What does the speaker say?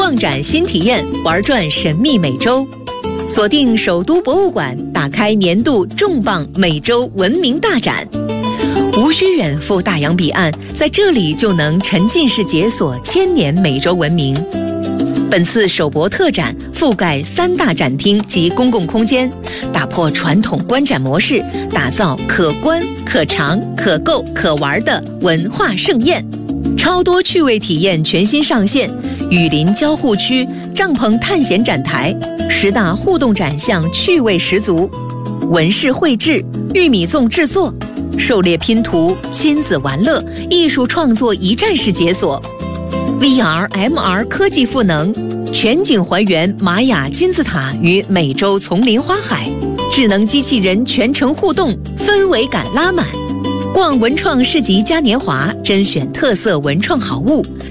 放展新体验，玩转神秘美洲。锁定首都博物馆，打开年度重磅美洲文明大展。无需远赴大洋彼岸，在这里就能沉浸式解锁千年美洲文明。本次首博特展覆盖3大展厅及公共空间，打破传统观展模式，打造可观、可尝、可购、可玩的文化盛宴。超多趣味体验全新上线，雨林交互区、帐篷探险展台，10大互动展项趣味十足。纹饰绘制、玉米粽制作、狩猎拼图、亲子玩乐、艺术创作一站式解锁。VR、MR 科技赋能，全景还原玛雅金字塔与美洲丛林花海，智能机器人全程互动，氛围感拉满。逛文创市集嘉年华，甄选特色文创好物，